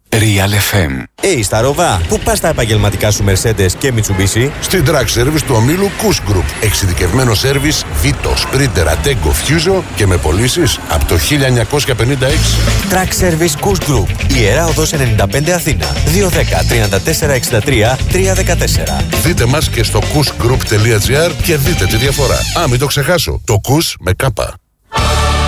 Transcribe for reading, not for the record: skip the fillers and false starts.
Real FM. Σταρόβα, πού πας τα επαγγελματικά σου Mercedes και Mitsubishi? Στην Track Service του ομίλου Kuss Group. Εξειδικευμένο σέρβις Vito, Sprinter, Ateco, Fuso και με πωλήσεις από το 1956. Track Service Kuss Group. Ιερά Οδός 95 Αθήνα. 210-3463-314. Δείτε μας και στο kussgroup.gr και δείτε τη διαφορά. Μην το ξεχάσω. Το Kuss με κάπα.